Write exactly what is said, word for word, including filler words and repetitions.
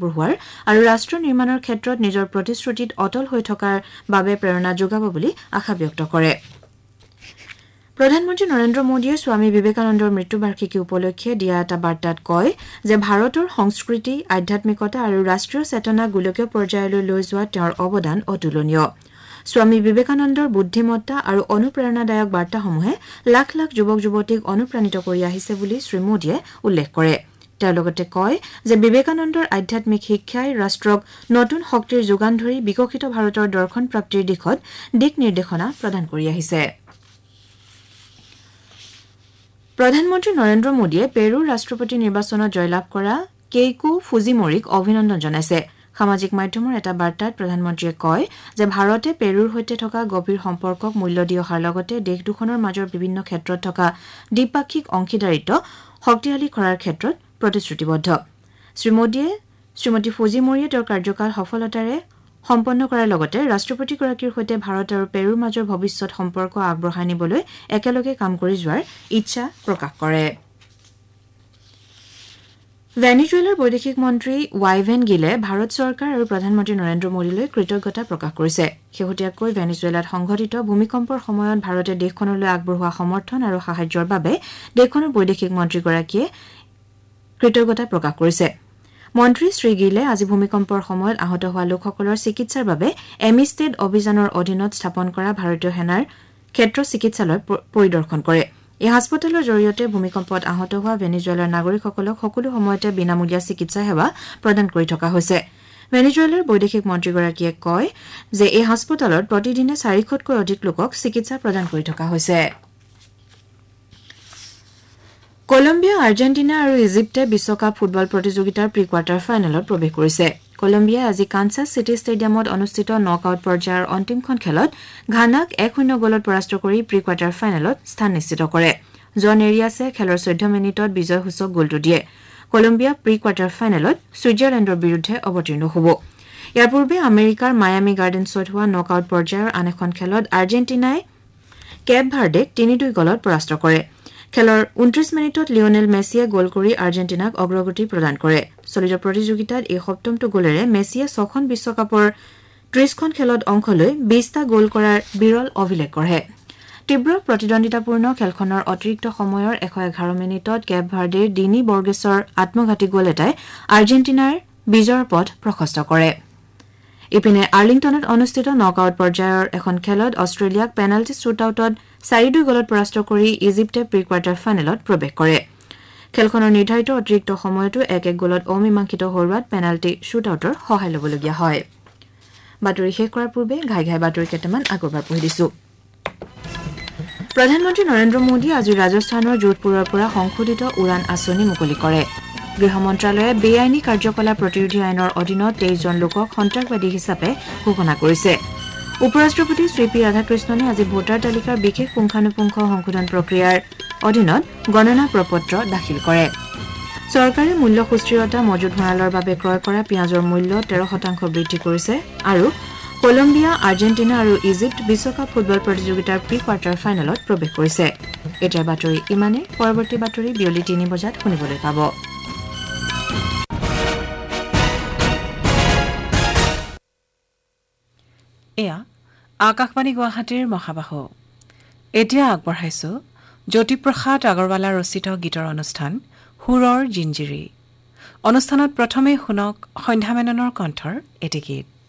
আগবঢ়োৱাৰ আৰু ৰাষ্ট্ৰ নিৰ্মাণৰ ক্ষেত্ৰত নিজৰ প্ৰতিশ্ৰুতিত অটল হৈ থকাৰ বাবে প্ৰেৰণা যোগাব বুলি আশা ব্যক্ত কৰে প্ৰধানমন্ত্ৰী নৰেন্দ্ৰ মোদীয়ে স্বামী বিবেকানন্দৰ মৃত্যুবাৰ্ষিকী উপলক্ষে দিয়া এটা বাৰ্তাত কয় যে ভাৰতৰ সংস্কৃতি আধ্যাত্মিকতা আৰু ৰাষ্ট্ৰীয় চেতনা গোলকীয় পৰ্যায়লৈ লৈ যোৱা তেওঁৰ অৱদান অতুলনীয় স্বামী বিবেকানন্দৰ বুদ্ধিমত্তা আৰু অনুপ্ৰেৰণাদায়ক বাৰ্তাসমূহে লাখ লাখ যুৱক যুৱতীক অনুপ্ৰাণিত কৰি আহিছে বুলি শ্ৰীমোদীয়ে উল্লেখ কৰে তেওঁ লগতে কয় যে বিবেকানন্দৰ আধ্যাত্মিক শিক্ষাই ৰাষ্ট্ৰক নতুন শক্তিৰ যোগান ধৰি বিকশিত ভাৰতৰ দৰ্শন প্ৰাপ্তিৰ দিশত দিক নিৰ্দেশনা প্ৰদান কৰি আহিছে প্ৰধানমন্ত্ৰী নৰেন্দ্ৰ মোদীয়ে পেৰুৰ ৰাষ্ট্ৰপতি নিৰ্বাচনত জয়লাভ কৰা কেইকো ফুজিমৰিক অভিনন্দন জনাইছে সামাজিক মাধ্যমৰ এটা বাৰ্তাত প্ৰধানমন্ত্ৰীয়ে কয় যে ভাৰতে পেৰুৰ সৈতে থকা গভীৰ সম্পৰ্কক মূল্য দি অহাৰ লগতে দেশ দুখনৰ মাজৰ বিভিন্ন ক্ষেত্ৰত থকা দ্বিপাক্ষিক অংশীদাৰিত্ব শক্তিশালী কৰাৰ ক্ষেত্ৰত প্ৰতিশ্ৰুতিবদ্ধ শ্ৰীমোদীয়ে শ্ৰীমতী ফুজিমৰিয়ে তেওঁৰ কাৰ্যকাল সফলতাৰে সম্পন্ন কৰাৰ লগতে ৰাষ্ট্ৰপতিগৰাকীৰ সৈতে ভাৰত আৰু পেৰুৰ মাজৰ ভৱিষ্যত সম্পৰ্ক আগবঢ়াই নিবলৈ একেলগে কাম কৰি যোৱাৰ ইচ্ছা প্ৰকাশ কৰে ভেনিজুৱেলাৰ বৈদেশিক মন্ত্ৰী ৱাইভেন গিলে ভাৰত চৰকাৰ আৰু প্ৰধানমন্ত্ৰী নৰেন্দ্ৰ মোদীলৈ কৃতজ্ঞতা প্ৰকাশ কৰিছে শেহতীয়াকৈ ভেনিজুৱেলাত সংঘটিত ভূমিকম্পৰ সময়ত ভাৰতে দেশখনলৈ আগবঢ়োৱা সমৰ্থন আৰু সাহায্যৰ বাবে দেশখনৰ বৈদেশিক মন্ত্ৰীগৰাকীয়ে কৃতজ্ঞতা প্ৰকাশ কৰিছে মন্ত্ৰী শ্ৰী গিলে আজি ভূমিকম্পৰ সময়ত আহত হোৱা লোকসকলৰ চিকিৎসাৰ বাবে এমিষ্টেড অভিযানৰ অধীনত স্থাপন কৰা ভাৰতীয় সেনাৰ ক্ষেত্ৰ চিকিৎসালয় পৰিদৰ্শন কৰে এই হাস্পতালৰ জৰিয়তে ভূমিকম্পত আহত হোৱা ভেনিজুৱেলাৰ নাগৰিকসকলক সকলো সময়তে বিনামূলীয়া চিকিৎসা সেৱা প্ৰদান কৰি থকা হৈছে ভেনিজুৱেলাৰ বৈদেশিক মন্ত্ৰীগৰাকীয়ে কয় যে এই হাস্পতালত প্ৰতিদিনে চাৰিশতকৈ অধিক লোকক চিকিৎসা প্ৰদান কৰি থকা হৈছে কলম্বিয়া আৰ্জেণ্টিনা আৰু ইজিপ্তে বিশ্বকাপ ফুটবল প্ৰতিযোগিতাৰ প্ৰি কোৱাৰ্টাৰ ফাইনেলত প্ৰৱেশ কৰিছে কলম্বিয়াই আজি কানচাছ চিটি ষ্টেডিয়ামত অনুষ্ঠিত নকআউট পৰ্যায়ৰ অন্তিমখন খেলত ঘানাক এক শূন্য গলত পৰাস্ত কৰি প্ৰি কোৱাৰ্টাৰ ফাইনেলত স্থান নিশ্চিত কৰে জন এৰিয়াছে খেলৰ চৈধ্য মিনিটত বিজয়সূচক গলটো দিয়ে কলম্বিয়া প্ৰি কোৱাৰ্টাৰ ফাইনেলত ছুইজাৰলেণ্ডৰ বিৰুদ্ধে অৱতীৰ্ণ হ'ব ইয়াৰ পূৰ্বে আমেৰিকাৰ মায়ামি গাৰ্ডেনছত হোৱা নকআউট পৰ্যায়ৰ আন এখন খেলত আৰ্জেণ্টিনাই কেপ ভাৰ্ডেক তিনি দুই গলত পৰাস্ত কৰে খেলৰ ঊনত্ৰিশ মিনিটত লিঅনেল মেছিয়ে গল কৰি আৰ্জেণ্টিনাক অগ্ৰগতি প্ৰদান কৰে চলিত প্ৰতিযোগিতাত এই সপ্তমটো গলেৰে মেছিয়ে ছখন বিশ্বকাপৰ ত্ৰিশখন খেলত অংশ লৈ বিশটা গল কৰাৰ বিৰল অভিলেখ গঢ়ে তীব্ৰ প্ৰতিদ্বন্দ্বিতাপূৰ্ণ খেলখনৰ অতিৰিক্ত সময়ৰ এশ এঘাৰ মিনিটত কেপ ভাৰ্ডেৰ ডিনি বৰ্গেছৰ আত্মঘাতী গল এটাই আৰ্জেণ্টিনাৰ বিজয়ৰ পথ প্ৰশস্ত কৰে ইপিনে আৰ্লিংটনত অনুষ্ঠিত নকআউট পৰ্যায়ৰ এখন খেলত অষ্ট্ৰেলিয়াক পেনাল্টি শ্বুটআউটত চাৰি দুই গলত পৰাস্ত কৰি ইজিপ্তে প্ৰি কোৱাৰ্টাৰ ফাইনেলত প্ৰৱেশ কৰে খেলখনৰ নিৰ্ধাৰিত অতিৰিক্ত সময়তো এক এক গলত অমীমাংসিত হোৱাত পেনাল্টি শ্বুটআউটৰ সহায় ল'বলগীয়া হয় বাতৰি শেষ কৰাৰ পূৰ্বে ঘাই ঘাই বাতৰি কেইটামান আগৰবাৰ পঢ়ি দিছো প্ৰধানমন্ত্ৰী নৰেন্দ্ৰ মোদীয়ে আজি ৰাজস্থানৰ যোধপুৰৰ পৰা সংশোধিত উড়ান আঁচনি মুকলি কৰে গৃহ মন্ত্ৰালয়ে বেআইনী কাৰ্যকলাপ প্ৰতিৰোধী আইনৰ অধীনত তেইশ জন লোকক সন্ত্ৰাসবাদী হিচাপে ঘোষণা কৰিছে উপৰাষ্ট্ৰপতি শ্ৰী পি ৰাধাকৃষ্ণনে আজি ভোটাৰ তালিকাৰ বিশেষ পুংখানুপুংখ সংশোধন প্ৰক্ৰিয়াৰ অধীনত গণনা প্ৰপত্ৰ দাখিল কৰে চৰকাৰে মূল্য সুস্থিৰতা মজুত ভঁৰালৰ বাবে ক্ৰয় কৰা পিঁয়াজৰ মূল্য তেৰ শতাংশ বৃদ্ধি কৰিছে আৰু কলম্বিয়া আৰ্জেণ্টিনা আৰু ইজিপ্ত বিশ্বকাপ ফুটবল প্ৰতিযোগিতাৰ প্ৰি কোৱাৰ্টাৰ ফাইনেলত প্ৰৱেশ কৰিছে এতিয়াৰ বাতৰি ইমানে পৰৱৰ্তী বাতৰি বিয়লি তিনি বজাত শুনিবলৈ পাব এয়া আকাশবাণী গুৱাহাটীৰ মহাবাহু এতিয়া আগবঢ়াইছো জ্যোতিপ্ৰসাদ আগৰৱালা ৰচিত গীতৰ অনুষ্ঠান সুৰৰ জিঞ্জিৰি অনুষ্ঠানত প্ৰথমে শুনক সন্ধ্যা মেননৰ কণ্ঠৰ এটি গীত